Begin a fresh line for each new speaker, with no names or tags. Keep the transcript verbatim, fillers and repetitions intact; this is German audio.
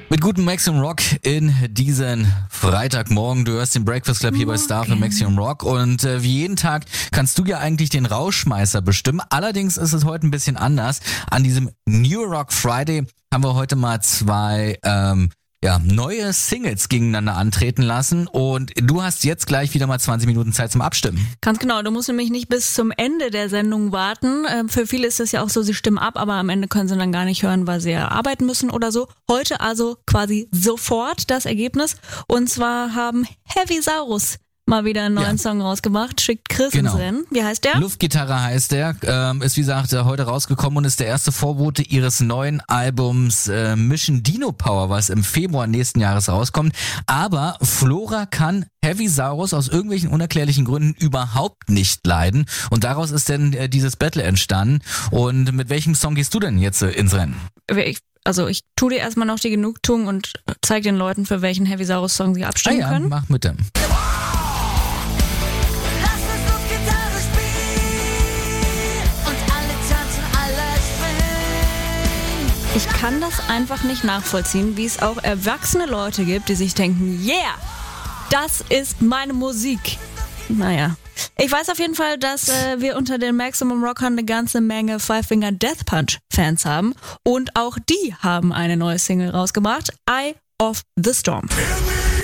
Mit gutem Maximum Rock in diesen Freitagmorgen. Du hörst den Breakfast Club hier bei Star für Maximum Rock. Und äh, wie jeden Tag kannst du ja eigentlich den Rauschmeißer bestimmen. Allerdings ist es heute ein bisschen anders. An diesem New Rock Friday haben wir heute mal zwei ähm, ja, neue Singles gegeneinander antreten lassen. Und du hast jetzt gleich wieder mal zwanzig Minuten Zeit zum Abstimmen.
Ganz genau, du musst nämlich nicht bis zum Ende der Sendung warten. Ähm, für viele ist es ja auch so, sie stimmen ab, aber am Ende können sie dann gar nicht hören, weil sie ja arbeiten müssen oder so. Heute also quasi sofort das Ergebnis. Und zwar haben Heavy Saurus mal wieder einen neuen ja. Song rausgemacht, schickt Chris genau. ins Rennen. Wie heißt der?
Luftgitarre heißt der, ähm, ist wie gesagt heute rausgekommen und ist der erste Vorbote ihres neuen Albums äh, Mission Dino Power, was im Februar nächsten Jahres rauskommt. Aber Flora kann Heavy Saurus aus irgendwelchen unerklärlichen Gründen überhaupt nicht leiden und daraus ist denn äh, dieses Battle entstanden. Und mit welchem Song gehst du denn jetzt äh, ins Rennen?
Ich Also ich tue dir erstmal noch die Genugtuung und zeig den Leuten, für welchen Heavy Saurus Song sie abstimmen
ah ja,
können.
Mach mit dem.
Ich kann das einfach nicht nachvollziehen, wie es auch erwachsene Leute gibt, die sich denken, yeah, das ist meine Musik. Naja, ich weiß auf jeden Fall, dass äh, wir unter den Maximum Rockern eine ganze Menge Five Finger Death Punch Fans haben und auch die haben eine neue Single rausgebracht, Eye of the Storm.